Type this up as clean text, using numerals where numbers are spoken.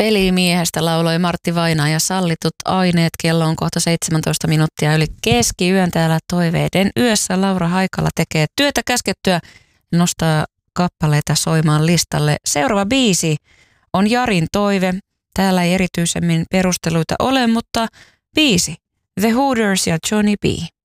Pelimiehestä lauloi Martti Vainaa ja sallitut aineet. Kello on kohta 17 minuuttia yli keskiyön täällä Toiveiden yössä. Laura Haikala tekee työtä käskettyä, nostaa kappaleita soimaan listalle. Seuraava biisi on Jarin toive. Täällä ei erityisemmin perusteluita ole, mutta biisi The Hooters ja Johnny B.